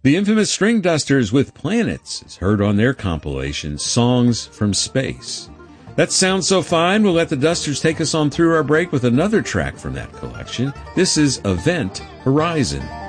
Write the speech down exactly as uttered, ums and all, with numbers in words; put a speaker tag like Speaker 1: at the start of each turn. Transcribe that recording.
Speaker 1: The infamous String Dusters with Planets is heard on their compilation, Songs from Space. That sounds so fine, we'll let the Dusters take us on through our break with another track from that collection. This is Event Horizon.